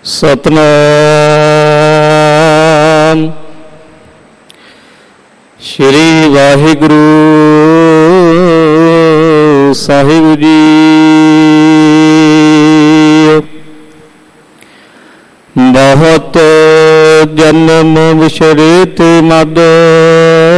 ਸਤਨਾਮ ਸ਼੍ਰੀ ਵਾਹਿਗੁਰੂ ਸਾਹਿਬ ਜੀ। ਬਹੁਤ ਜਨਮ ਵਿਸਰੇ ਤੇ ਮਦ